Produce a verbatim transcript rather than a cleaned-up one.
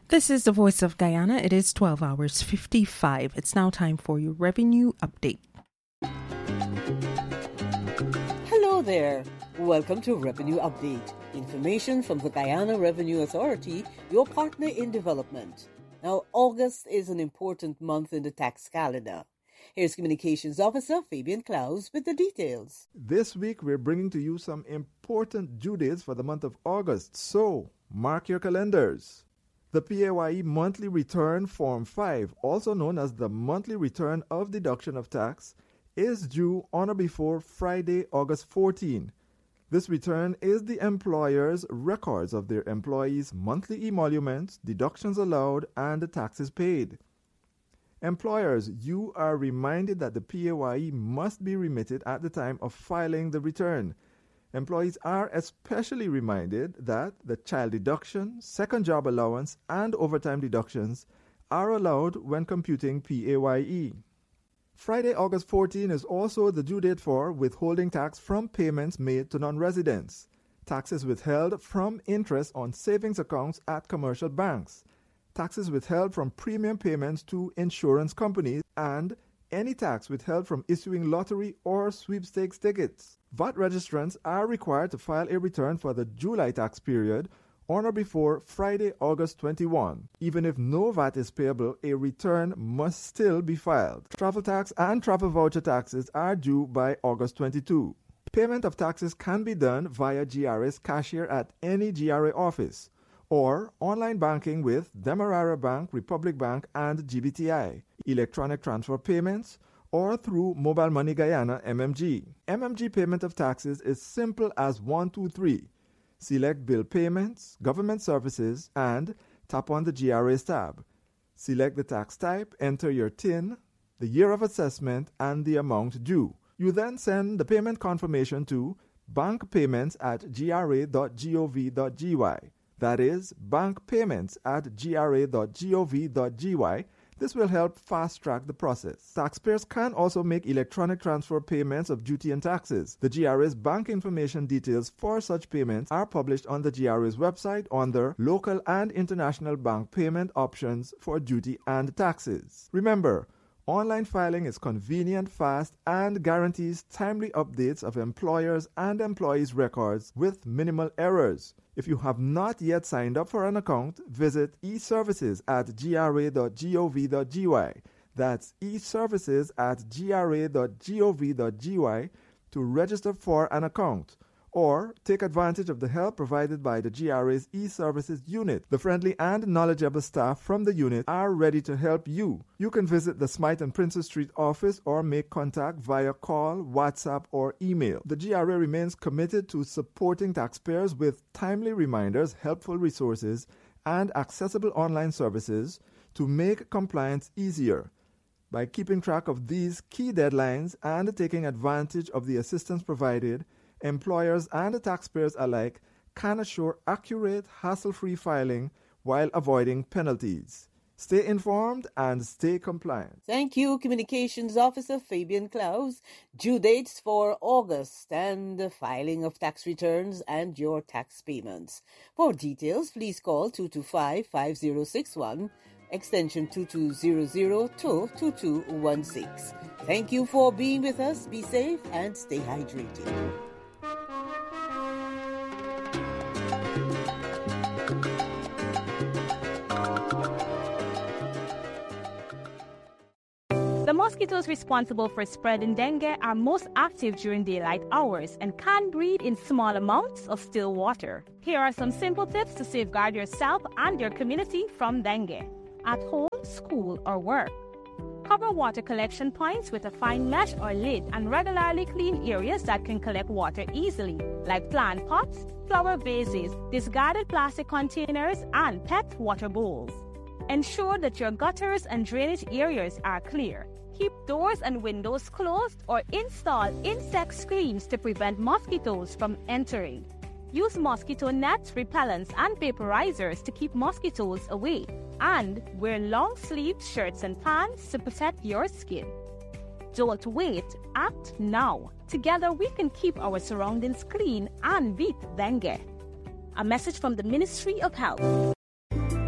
This is the Voice of Guyana. It is twelve hours fifty-five. It's now time for your revenue update. Hello there. Welcome to Revenue Update. Information from the Guyana Revenue Authority, your partner in development. Now, August is an important month in the tax calendar. Here's Communications Officer Fabian Klaus with the details. This week, we're bringing to you some important due dates for the month of August, so mark your calendars. The P A Y E Monthly Return Form five, also known as the Monthly Return of Deduction of Tax, is due on or before Friday, August fourteenth. This return is the employer's records of their employees' monthly emoluments, deductions allowed, and the taxes paid. Employers, you are reminded that the P A Y E must be remitted at the time of filing the return. Employees are especially reminded that the child deduction, second job allowance, and overtime deductions are allowed when computing P A Y E. Friday, August fourteenth is also the due date for withholding tax from payments made to non-residents, taxes withheld from interest on savings accounts at commercial banks, taxes withheld from premium payments to insurance companies, and any tax withheld from issuing lottery or sweepstakes tickets. V A T registrants are required to file a return for the July tax period on or before Friday, August twenty-first. Even if no V A T is payable, a return must still be filed. Travel tax and travel voucher taxes are due by August twenty-second. Payment of taxes can be done via G R A's cashier at any G R A office or online banking with Demerara Bank, Republic Bank, and G B T I, electronic transfer payments, or through Mobile Money Guyana M M G. M M G payment of taxes is simple as one two three. Select Bill Payments, Government Services, and tap on the G R A's tab. Select the tax type, enter your T I N, the year of assessment, and the amount due. You then send the payment confirmation to bankpayments at g r a dot gov dot g y. That is, bankpayments at g r a dot gov dot g y. This will help fast-track the process. Taxpayers can also make electronic transfer payments of duty and taxes. The G R A's bank information details for such payments are published on the G R A's website under Local and International Bank Payment Options for Duty and Taxes. Remember, online filing is convenient, fast, and guarantees timely updates of employers' and employees' records with minimal errors. If you have not yet signed up for an account, visit e-services at g r a dot gov dot g y. That's e-services at g r a dot gov dot g y to register for an account. Or take advantage of the help provided by the G R A's e-services unit. The friendly and knowledgeable staff from the unit are ready to help you. You can visit the Smythe and Princess Street office or make contact via call, WhatsApp, or email. The G R A remains committed to supporting taxpayers with timely reminders, helpful resources, and accessible online services to make compliance easier. By keeping track of these key deadlines and taking advantage of the assistance provided, employers and taxpayers alike can assure accurate, hassle-free filing while avoiding penalties. Stay informed and stay compliant. Thank you, Communications Officer Fabian Klaus. Due dates for August and the filing of tax returns and your tax payments. For details, please call two two five, five zero six one, extension two two zero zero to two two one six. Thank you for being with us. Be safe and stay hydrated. The mosquitoes responsible for spreading dengue are most active during daylight hours and can breed in small amounts of still water. Here are some simple tips to safeguard yourself and your community from dengue. At home, school, or work. Cover water collection points with a fine mesh or lid and regularly clean areas that can collect water easily, like plant pots, flower vases, discarded plastic containers, and pet water bowls. Ensure that your gutters and drainage areas are clear. Keep doors and windows closed or install insect screens to prevent mosquitoes from entering. Use mosquito nets, repellents, and vaporizers to keep mosquitoes away. And wear long-sleeved shirts and pants to protect your skin. Don't wait, act now. Together we can keep our surroundings clean and beat dengue. A message from the Ministry of Health.